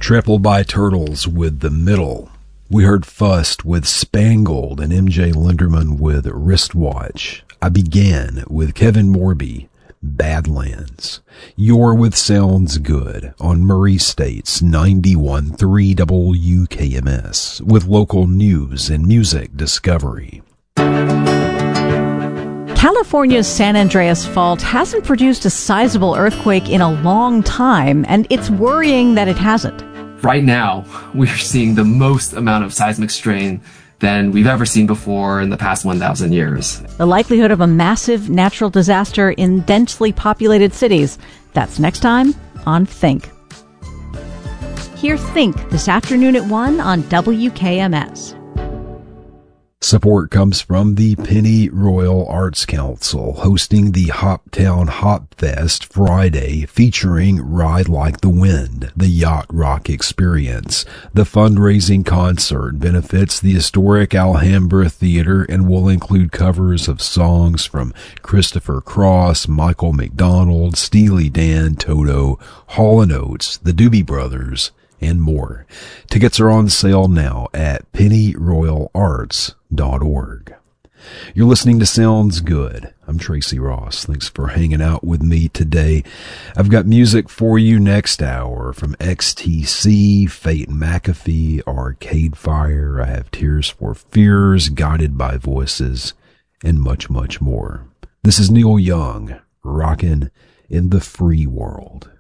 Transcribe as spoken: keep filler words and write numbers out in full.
Triple by Turtles with The Middle. We heard Fust with Spangled and M J Linderman with Wristwatch. I Began with Kevin Morby, Badlands. You're with Sounds Good on Murray State's ninety-one point three W K M S with local news and music discovery. California's San Andreas Fault hasn't produced a sizable earthquake in a long time, and it's worrying that it hasn't. Right now, we're seeing the most amount of seismic strain than we've ever seen before in the past one thousand years. The likelihood of a massive natural disaster in densely populated cities. That's next time on Think. Hear Think this afternoon at one on W K M S. Support comes from the Pennyroyal Arts Council, hosting the Hoptown Hop Fest Friday, featuring Ride Like the Wind, the Yacht Rock Experience. The fundraising concert benefits the historic Alhambra Theater and will include covers of songs from Christopher Cross, Michael McDonald, Steely Dan, Toto, Hall and Oates, the Doobie Brothers, and more. Tickets are on sale now at pennyroyal arts dot org. You're listening to Sounds Good. I'm Tracy Ross. Thanks for hanging out with me today. I've got music for you next hour from X T C, Fate McAfee, Arcade Fire. I have Tears for Fears, Guided by Voices, and much, much more. This is Neil Young, rockin' in the free world.